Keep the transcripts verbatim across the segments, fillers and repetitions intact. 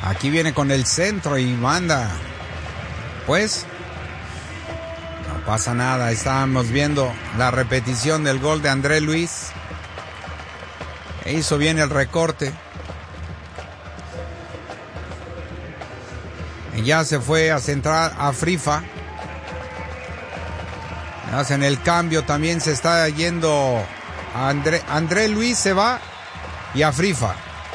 Aquí viene con el centro y manda. Pues no pasa nada. Estábamos viendo la repetición del gol de André Luis. E hizo bien el recorte. Y ya se fue a centrar a Frifa. Hacen el cambio. También se está yendo a André. André Luis se va y a Frifa.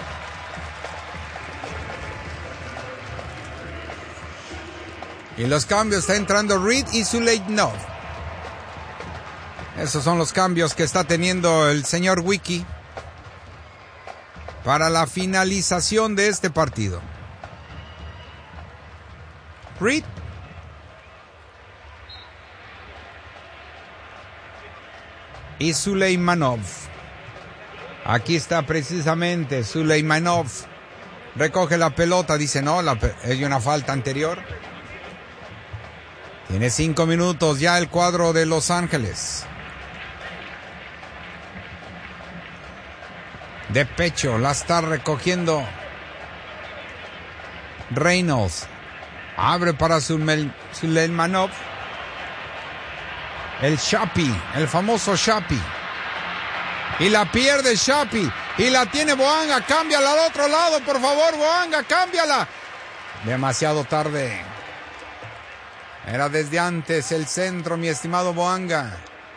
Y los cambios, está entrando Reed y Suleimov. Esos son los cambios que está teniendo el señor Wiki para la finalización de este partido. Reed. Y Suleimanov. Aquí está precisamente Suleimanov. Recoge la pelota, dice no, la, hay una falta anterior. Tiene cinco minutos ya el cuadro de Los Ángeles. De pecho, la está recogiendo Reynolds. Abre para Suleimanov. El Shapi, el famoso Shapi. Y la pierde Shapi. Y la tiene Boanga. Cámbiala al otro lado, por favor, Boanga, cámbiala. Demasiado tarde. Era desde antes el centro, mi estimado Boanga.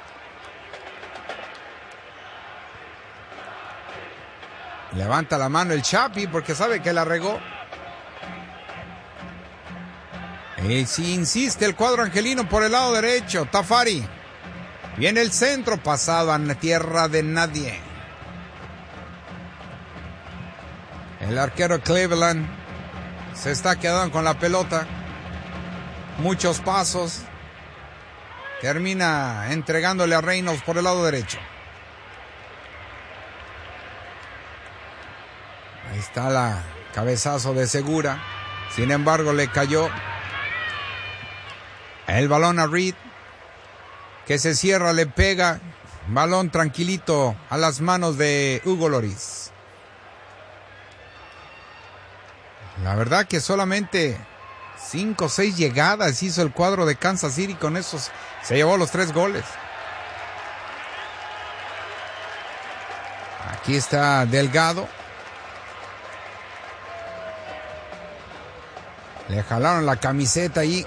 Levanta la mano el Shapi porque sabe que la regó. Y si insiste el cuadro angelino por el lado derecho, Tafari. Viene el centro, pasado a tierra de nadie. El arquero Cleveland se está quedando con la pelota. Muchos pasos. Termina entregándole a Reynolds por el lado derecho. Ahí está la cabezazo de Segura. Sin embargo, le cayó el balón a Reed, que se cierra, le pega. Balón tranquilito a las manos de Hugo Lloris. La verdad que solamente cinco o seis llegadas hizo el cuadro de Kansas City. Con esos se llevó los tres goles. Aquí está Delgado. Le jalaron la camiseta ahí.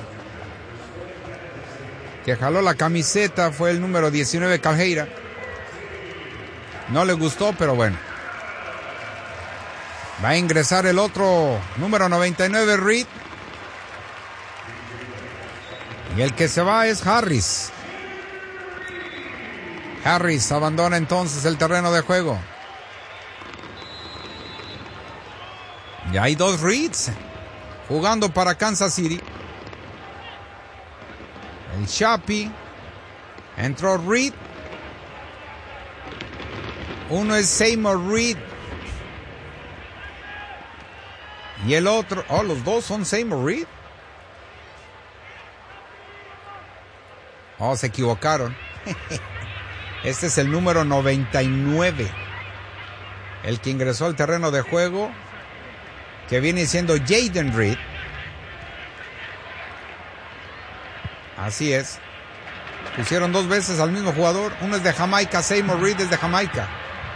Que jaló la camiseta fue el número diecinueve, Calheira. No le gustó, pero bueno. Va a ingresar el otro número noventa y nueve, Reed. Y el que se va es Harris. Harris abandona entonces el terreno de juego. Y hay dos Reeds jugando para Kansas City. El Shapi. Entró Reed. Uno es Seymour Reed. Y el otro... Oh, los dos son Seymour Reed. Oh, se equivocaron. Este es el número noventa y nueve. El que ingresó al terreno de juego, que viene siendo Jaden Reed. Así es. Pusieron dos veces al mismo jugador. Uno es de Jamaica, Seymour Reed es de Jamaica.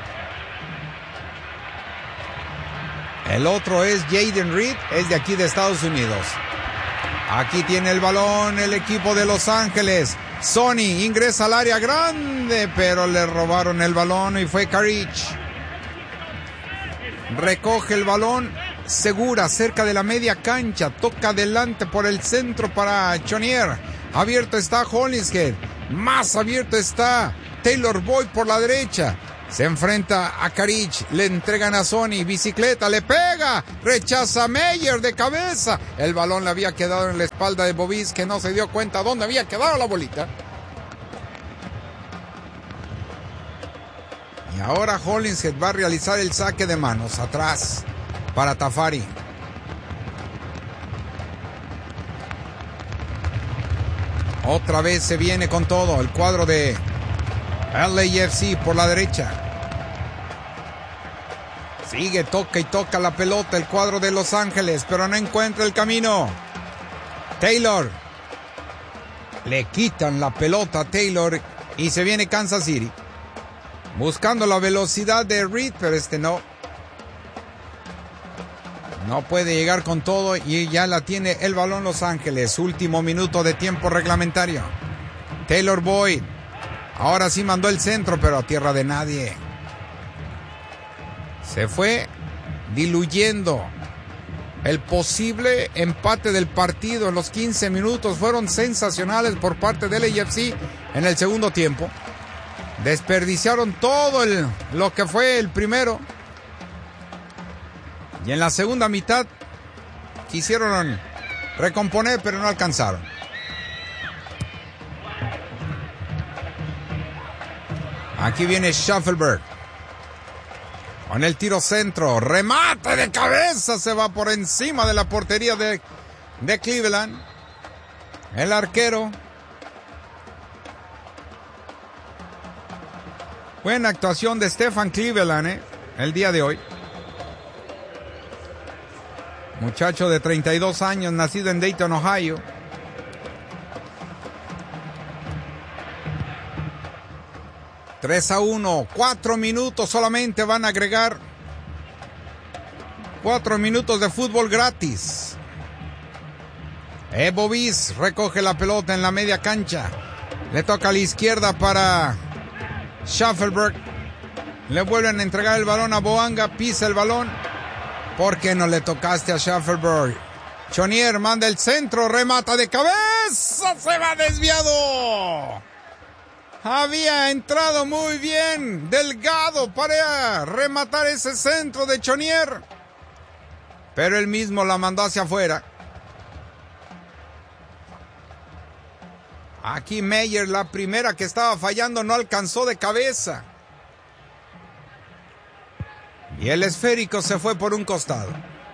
El otro es Jaden Reed, es de aquí de Estados Unidos. Aquí tiene el balón el equipo de Los Ángeles. Sony ingresa al área grande, pero le robaron el balón y fue Karich. Recoge el balón Segura cerca de la media cancha. Toca adelante por el centro para Chonier. Abierto está Hollingshead. Más abierto está Taylor Boyd por la derecha. Se enfrenta a Karich, le entregan a Sony, bicicleta, le pega, rechaza Meyer de cabeza. El balón le había quedado en la espalda de Bobis, que no se dio cuenta dónde había quedado la bolita. Y ahora Hollingshead va a realizar el saque de manos atrás para Tafari. Otra vez se viene con todo el cuadro de L A F C por la derecha. Sigue, toca y toca la pelota el cuadro de Los Ángeles, pero no encuentra el camino. Taylor. Le quitan la pelota a Taylor y se viene Kansas City. Buscando la velocidad de Reed, pero este no. No puede llegar con todo y ya la tiene el balón Los Ángeles. Último minuto de tiempo reglamentario. Taylor Boyd. Ahora sí mandó el centro, pero a tierra de nadie. Se fue diluyendo el posible empate del partido. En los quince minutos fueron sensacionales por parte del A F C en el segundo tiempo. Desperdiciaron todo el, lo que fue el primero. Y en la segunda mitad quisieron recomponer, pero no alcanzaron. Aquí viene Schaffelberg. Con el tiro centro. Remate de cabeza. Se va por encima de la portería de, de Cleveland. El arquero. Buena actuación de Stephen Cleveland, ¿eh? El día de hoy. Muchacho de treinta y dos años, nacido en Dayton, Ohio. tres a uno, cuatro minutos solamente van a agregar. Cuatro minutos de fútbol gratis. Evo Bis recoge la pelota en la media cancha. Le toca a la izquierda para Schaffelberg. Le vuelven a entregar el balón a Boanga. Pisa el balón. ¿Por qué no le tocaste a Schaffelberg? Chonier manda el centro. Remata de cabeza. Se va desviado. Había entrado muy bien Delgado para rematar ese centro de Chonier. Pero él mismo la mandó hacia afuera. Aquí Meyer, la primera que estaba fallando, no alcanzó de cabeza. Y el esférico se fue por un costado.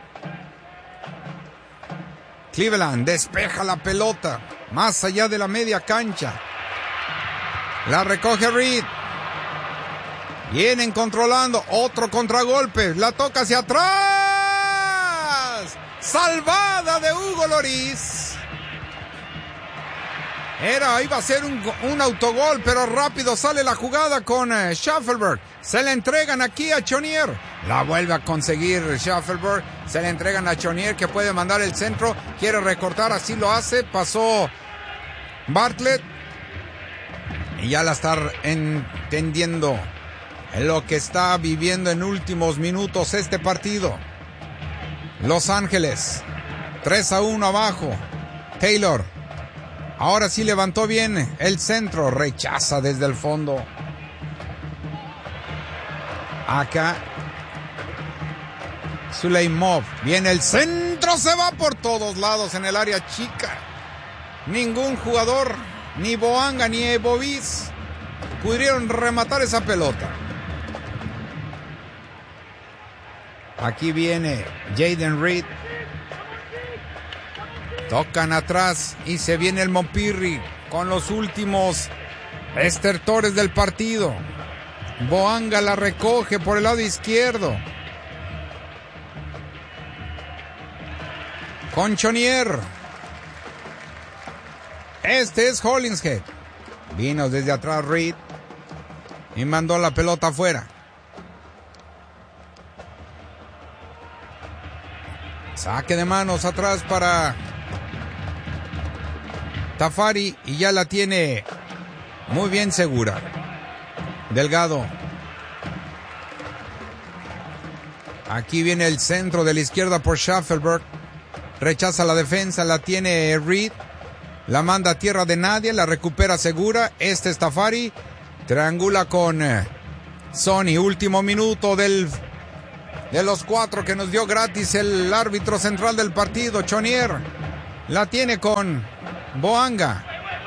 Cleveland despeja la pelota más allá de la media cancha. La recoge Reed. Vienen controlando. Otro contragolpe. La toca hacia atrás. Salvada de Hugo Lloris. Era, iba a ser un, un autogol, pero rápido sale la jugada con uh, Schaffelberg. Se le entregan aquí a Chonier. La vuelve a conseguir Schaffelberg. Se le entregan a Chonier, que puede mandar el centro. Quiere recortar, así lo hace. Pasó Bartlett. Y ya la está entendiendo en lo que está viviendo en últimos minutos este partido. Los Ángeles, tres a uno abajo. Taylor, ahora sí levantó bien el centro, rechaza desde el fondo. Acá, Suleimov, viene el centro, se va por todos lados en el área chica. Ningún jugador, ni Boanga ni Evo Bis, pudieron rematar esa pelota. Aquí viene Jaden Reed. Tocan atrás y se viene el Montpirri con los últimos estertores del partido. Boanga la recoge por el lado izquierdo. Con Chonier. Este es Hollingshead. Vino desde atrás Reed y mandó la pelota afuera. Saque de manos atrás para Tafari y ya la tiene muy bien segura. Delgado. Aquí viene el centro de la izquierda por Schaffelberg. Rechaza la defensa, la tiene Reed. La manda a tierra de nadie, la recupera segura. Este es Tafari. Triangula con eh, Sonny. Último minuto del, de los cuatro que nos dio gratis el árbitro central del partido, Chonier. La tiene con Boanga.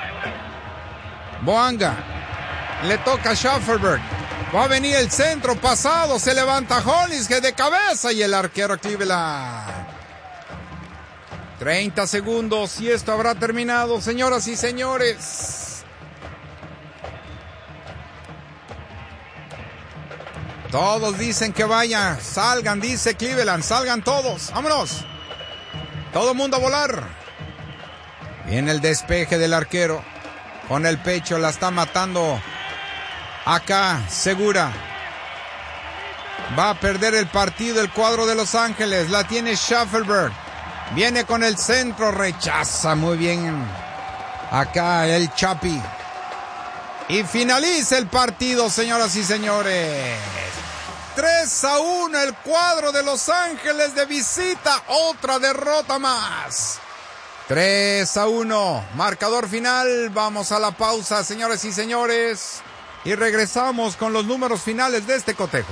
Boanga. Le toca a Schaffelberg. Va a venir el centro pasado. Se levanta Hollingshead de cabeza y el arquero Cleveland. treinta segundos y esto habrá terminado, señoras y señores. Todos dicen que vayan, salgan, dice Cleveland, salgan todos, vámonos. Todo el mundo a volar. Viene el despeje del arquero. Con el pecho la está matando. Acá, Segura. Va a perder el partido el cuadro de Los Ángeles. La tiene Schaffelberg. Viene con el centro, rechaza muy bien. Acá el Chapi. Y finaliza el partido, señoras y señores. tres a uno el cuadro de Los Ángeles de visita. Otra derrota más. tres a uno. Marcador final. Vamos a la pausa, señores y señores. Y regresamos con los números finales de este cotejo.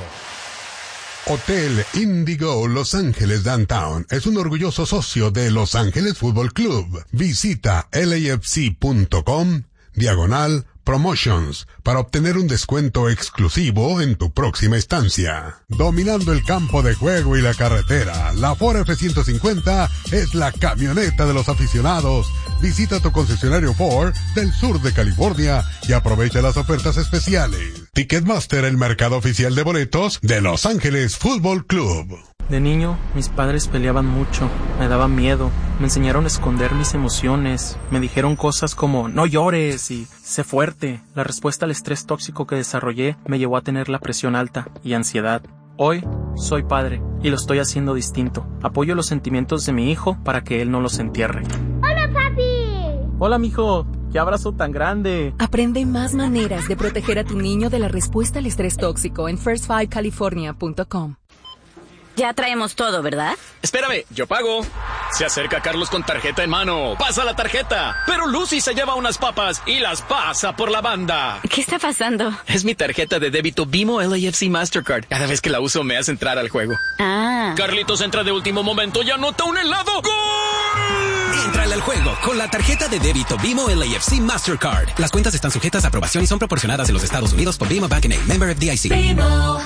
Hotel Indigo Los Ángeles Downtown es un orgulloso socio de Los Ángeles Fútbol Club. Visita L A F C punto com, diagonal, Promotions, para obtener un descuento exclusivo en tu próxima estancia. Dominando el campo de juego y la carretera, la Ford F ciento cincuenta es la camioneta de los aficionados. Visita tu concesionario Ford del sur de California y aprovecha las ofertas especiales. Ticketmaster, el mercado oficial de boletos de Los Ángeles Fútbol Club. De niño, mis padres peleaban mucho, me daban miedo, me enseñaron a esconder mis emociones, me dijeron cosas como no llores y sé fuerte. La respuesta al estrés tóxico que desarrollé me llevó a tener la presión alta y ansiedad. Hoy soy padre y lo estoy haciendo distinto. Apoyo los sentimientos de mi hijo para que él no los entierre. ¡Hola, papi! Hola, mijo. ¡Qué abrazo tan grande! Aprende más maneras de proteger a tu niño de la respuesta al estrés tóxico en first five california punto com. Ya traemos todo, ¿verdad? Espérame, yo pago. Se acerca Carlos con tarjeta en mano. Pasa la tarjeta. Pero Lucy se lleva unas papas y las pasa por la banda. ¿Qué está pasando? Es mi tarjeta de débito Bimo L A F C Mastercard. Cada vez que la uso me hace entrar al juego. Ah. Carlitos entra de último momento y anota un helado. ¡Gol! Entrale al juego con la tarjeta de débito Bimo L A F C Mastercard. Las cuentas están sujetas a aprobación y son proporcionadas en los Estados Unidos por Bimo Bank N A, member F D I C. Bimo.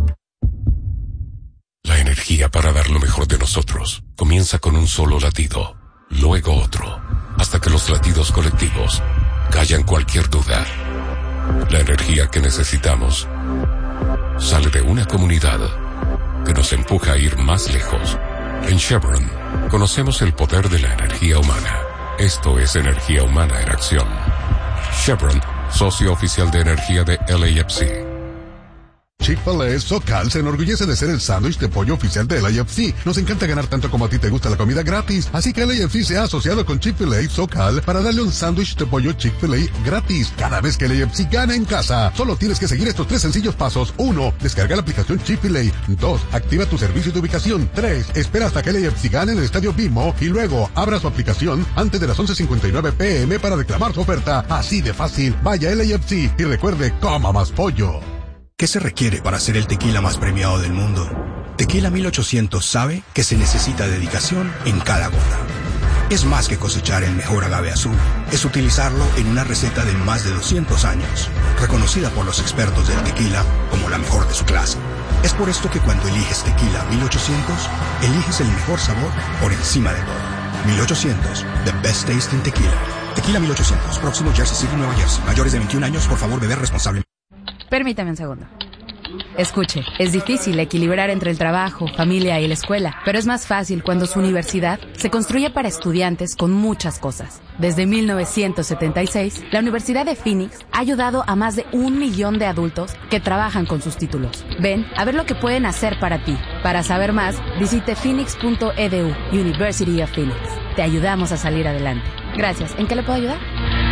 La energía para dar lo mejor de nosotros comienza con un solo latido, luego otro, hasta que los latidos colectivos callan cualquier duda. La energía que necesitamos sale de una comunidad que nos empuja a ir más lejos. En Chevron conocemos el poder de la energía humana. Esto es energía humana en acción. Chevron, socio oficial de energía de L A F C. Chick-fil-A SoCal se enorgullece de ser el sándwich de pollo oficial de L A F C. Nos encanta ganar tanto como a ti te gusta la comida gratis, así que L A F C se ha asociado con Chick-fil-A SoCal para darle un sándwich de pollo Chick-fil-A gratis cada vez que L A F C gana en casa. Solo tienes que seguir estos tres sencillos pasos. uno. Descarga la aplicación Chick-fil-A. dos. Activa tu servicio de ubicación. tres. Espera hasta que L A F C gane en el estadio Bimo y luego abra su aplicación antes de las once cincuenta y nueve pm para reclamar su oferta. Así de fácil. Vaya a L A F C y recuerde, coma más pollo. ¿Qué se requiere para ser el tequila más premiado del mundo? Tequila mil ochocientos sabe que se necesita dedicación en cada gota. Es más que cosechar el mejor agave azul. Es utilizarlo en una receta de más de doscientos años, reconocida por los expertos del tequila como la mejor de su clase. Es por esto que cuando eliges Tequila mil ochocientos, eliges el mejor sabor por encima de todo. mil ochocientos, the best tasting tequila. Tequila mil ochocientos, próximo Jersey City, Nueva Jersey. Mayores de veintiún años, por favor, beber responsablemente. Permítame un segundo. Escuche, es difícil equilibrar entre el trabajo, familia y la escuela, pero es más fácil cuando su universidad se construye para estudiantes con muchas cosas. Desde mil novecientos setenta y seis, la Universidad de Phoenix ha ayudado a más de un millón de adultos que trabajan con sus títulos. Ven a ver lo que pueden hacer para ti. Para saber más, visite phoenix punto e d u, University of Phoenix. Te ayudamos a salir adelante. Gracias. ¿En qué le puedo ayudar?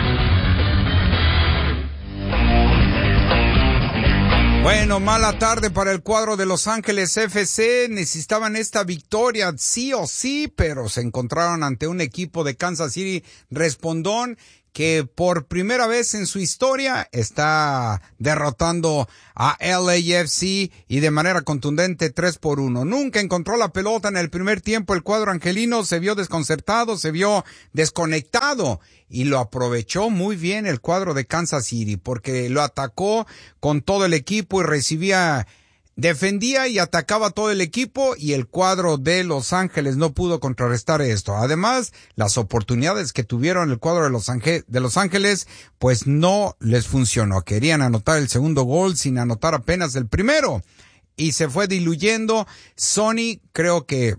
Bueno, mala tarde para el cuadro de Los Ángeles F C. Necesitaban esta victoria sí o sí, pero se encontraron ante un equipo de Kansas City respondón que por primera vez en su historia está derrotando a L A F C y de manera contundente tres por uno. Nunca encontró la pelota en el primer tiempo. El cuadro angelino se vio desconcertado, se vio desconectado y lo aprovechó muy bien el cuadro de Kansas City porque lo atacó con todo el equipo y recibía... Defendía y atacaba todo el equipo y el cuadro de Los Ángeles no pudo contrarrestar esto. Además, las oportunidades que tuvieron el cuadro de Los Ángeles, de Los Ángeles, pues no les funcionó. Querían anotar el segundo gol sin anotar apenas el primero. y se fue diluyendo. Sony creo que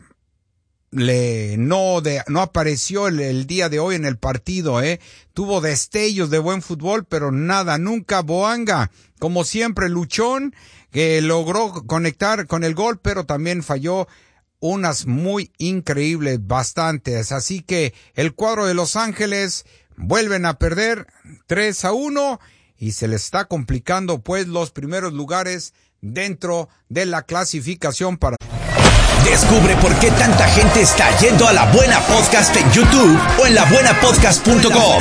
le no de, no apareció el, el día de hoy en el partido, eh. Tuvo destellos de buen fútbol, pero nada, nunca. Boanga, como siempre, luchón, que logró conectar con el gol, pero también falló unas muy increíbles, bastantes. Así que el cuadro de Los Ángeles vuelven a perder tres a uno y se les está complicando pues los primeros lugares dentro de la clasificación para... Descubre por qué tanta gente está yendo a La Buena Podcast en YouTube o en la buena podcast punto com.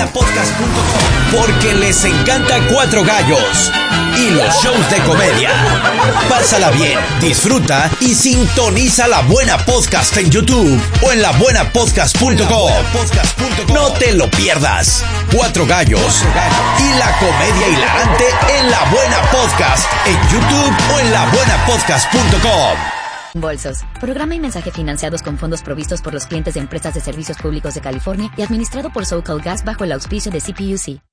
Porque les encanta Cuatro Gallos y los shows de comedia. Pásala bien, disfruta y sintoniza La Buena Podcast en YouTube o en la buena podcast punto com. No te lo pierdas. Cuatro Gallos y la comedia hilarante en La Buena Podcast en YouTube o en la buena podcast punto com. Bolsos, programa y mensaje financiados con fondos provistos por los clientes de empresas de servicios públicos de California y administrado por SoCal Gas bajo el auspicio de C P U C.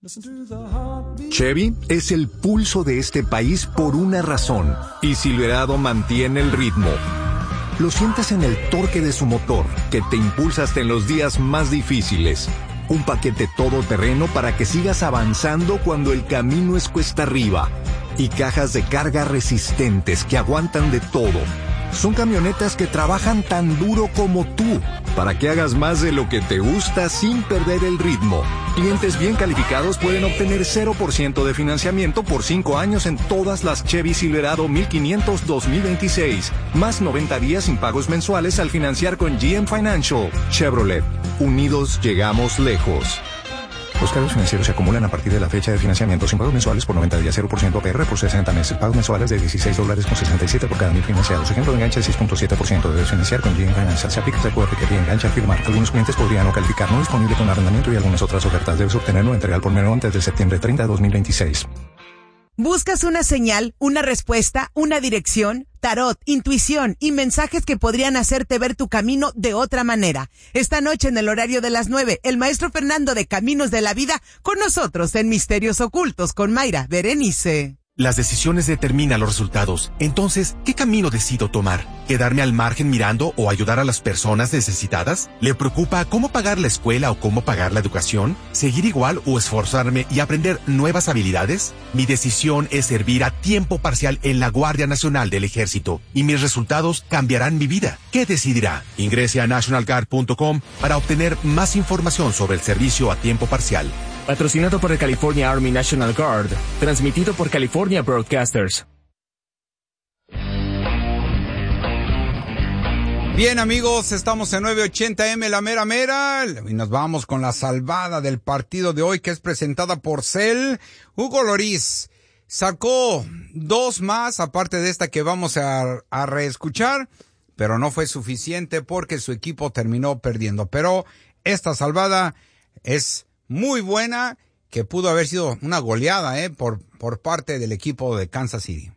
Chevy es el pulso de este país por una razón, y Silverado mantiene el ritmo. Lo sientes en el torque de su motor, que te impulsa hasta en los días más difíciles. Un paquete todoterreno para que sigas avanzando cuando el camino es cuesta arriba. Y cajas de carga resistentes que aguantan de todo. Son camionetas que trabajan tan duro como tú, para que hagas más de lo que te gusta sin perder el ritmo. Clientes bien calificados pueden obtener cero por ciento de financiamiento por cinco años en todas las Chevy Silverado mil quinientos dos mil veintiséis, más noventa días sin pagos mensuales al financiar con G M Financial. Chevrolet, unidos llegamos lejos. Los cargos financieros se acumulan a partir de la fecha de financiamiento sin pagos mensuales por noventa días, cero por ciento A P R por sesenta meses. Pagos mensuales de dieciséis dólares con sesenta y siete por cada mil financiados. Ejemplo de enganche seis punto siete por ciento. Debes financiar con G M Financial. Se aplica recuerde que enganche al firmar. Algunos clientes podrían no calificar. No disponible con arrendamiento y algunas otras ofertas. Debes obtenerlo en real por menor antes de septiembre treinta de dos mil veintiséis. ¿Buscas una señal, una respuesta, una dirección? Tarot, intuición y mensajes que podrían hacerte ver tu camino de otra manera. Esta noche en el horario de las nueve, el maestro Fernando de Caminos de la Vida con nosotros en Misterios Ocultos con Mayra Berenice. Las decisiones determinan los resultados. Entonces, ¿qué camino decido tomar? ¿Quedarme al margen mirando o ayudar a las personas necesitadas? ¿Le preocupa cómo pagar la escuela o cómo pagar la educación? ¿Seguir igual o esforzarme y aprender nuevas habilidades? Mi decisión es servir a tiempo parcial en la Guardia Nacional del Ejército y mis resultados cambiarán mi vida. ¿Qué decidirá? Ingrese a national guard punto com para obtener más información sobre el servicio a tiempo parcial. Patrocinado por el California Army National Guard. Transmitido por California Broadcasters. Bien, amigos, estamos en nueve ochenta eme La Mera Mera y nos vamos con la salvada del partido de hoy que es presentada por Cell. Hugo Lloris sacó dos más, aparte de esta que vamos a, a reescuchar, pero no fue suficiente porque su equipo terminó perdiendo. Pero esta salvada es muy buena, que pudo haber sido una goleada eh, por, por parte del equipo de Kansas City.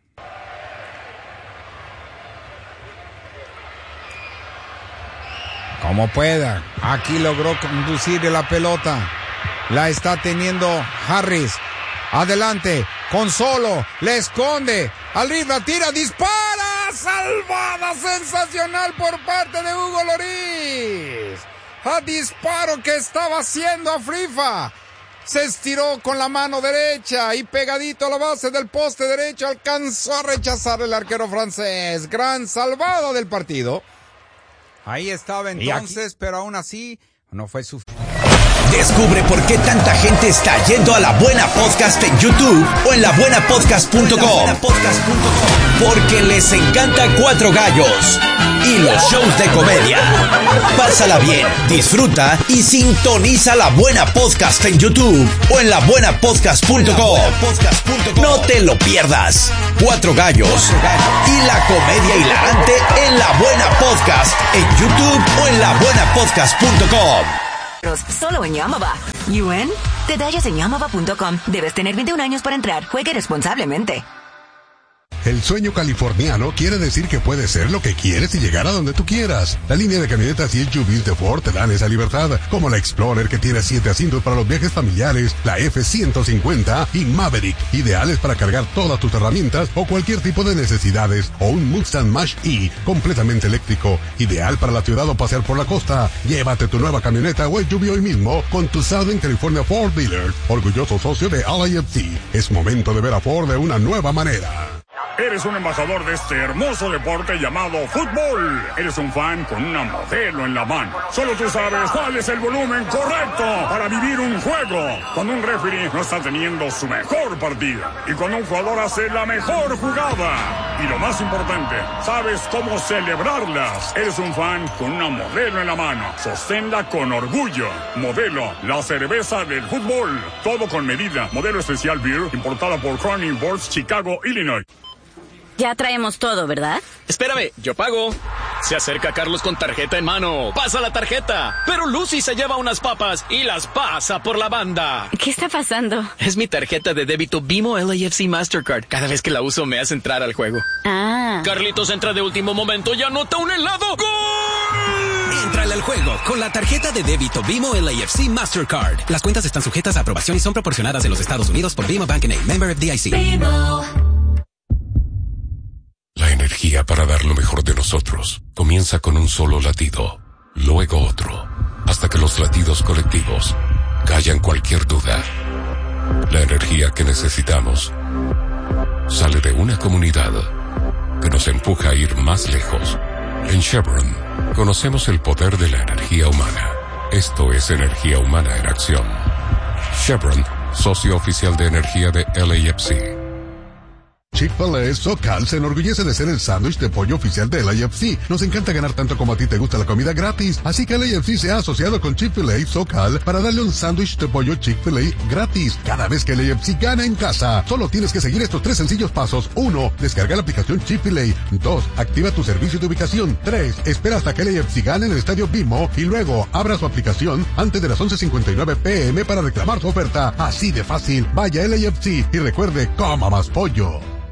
Como pueda, aquí logró conducir la pelota. La está teniendo Harris. Adelante, con solo, le esconde. Arriba, tira, dispara. Salvada sensacional por parte de Hugo Lloris. A disparo que estaba haciendo a Frifa. Se estiró con la mano derecha y pegadito a la base del poste derecho alcanzó a rechazar el arquero francés. Gran salvada del partido. Ahí estaba entonces, pero aún así no fue suficiente. Descubre por qué tanta gente está yendo a La Buena Podcast en YouTube o en la buena podcast punto com. Porque les encanta Cuatro Gallos y los shows de comedia. Pásala bien, disfruta y sintoniza La Buena Podcast en YouTube o en la buena podcast punto com. No te lo pierdas. Cuatro Gallos y la comedia hilarante en La Buena Podcast en YouTube o en la buena podcast punto com. Solo en Yamava. ¿You in? Detalles en yamava punto com. Debes tener veintiún años para entrar. Juegue responsablemente. El sueño californiano quiere decir que puedes ser lo que quieres y llegar a donde tú quieras. La línea de camionetas y S U Vs de Ford te dan esa libertad, como la Explorer que tiene siete asientos para los viajes familiares, la F ciento cincuenta y Maverick, ideales para cargar todas tus herramientas o cualquier tipo de necesidades, o un Mustang Mach-E completamente eléctrico, ideal para la ciudad o pasear por la costa. Llévate tu nueva camioneta o S U V hoy mismo con tu Southern California Ford Dealer, orgulloso socio de L A F C. Es momento de ver a Ford de una nueva manera. Eres un embajador de este hermoso deporte llamado fútbol. Eres un fan con una modelo en la mano. Solo tú sabes cuál es el volumen correcto para vivir un juego. Cuando un referee no está teniendo su mejor partida. Y cuando un jugador hace la mejor jugada. Y lo más importante, sabes cómo celebrarlas. Eres un fan con una modelo en la mano. Sosténla con orgullo. Modelo, la cerveza del fútbol. Todo con medida. Modelo especial beer, importada por Crown Imports, Chicago, Illinois. Ya traemos todo, ¿verdad? Espérame, yo pago. Se acerca Carlos con tarjeta en mano. Pasa la tarjeta. Pero Lucy se lleva unas papas y las pasa por la banda. ¿Qué está pasando? Es mi tarjeta de débito Bimo L A F C Mastercard. Cada vez que la uso me hace entrar al juego. Ah. Carlitos entra de último momento y anota un helado. ¡Gol! Entrale al juego con la tarjeta de débito Bimo L A F C Mastercard. Las cuentas están sujetas a aprobación y son proporcionadas en los Estados Unidos por Bimo Bank N A, member F D I C. La energía para dar lo mejor de nosotros comienza con un solo latido, luego otro, hasta que los latidos colectivos callan cualquier duda. La energía que necesitamos sale de una comunidad que nos empuja a ir más lejos. En Chevron conocemos el poder de la energía humana. Esto es energía humana en acción. Chevron, socio oficial de energía de L A F C. Chick-fil-A SoCal se enorgullece de ser el sándwich de pollo oficial de L A F C. Nos encanta ganar tanto como a ti te gusta la comida gratis. Así que L A F C se ha asociado con Chick-fil-A SoCal para darle un sándwich de pollo Chick-fil-A gratis cada vez que L A F C gana en casa. Solo tienes que seguir estos tres sencillos pasos. Uno, descarga la aplicación Chick-fil-A. Dos, activa tu servicio de ubicación. Tres, espera hasta que L A F C gane en el estadio Bimo y luego abra su aplicación antes de las once cincuenta y nueve pm para reclamar su oferta. Así de fácil. Vaya L A F C y recuerde, coma más pollo.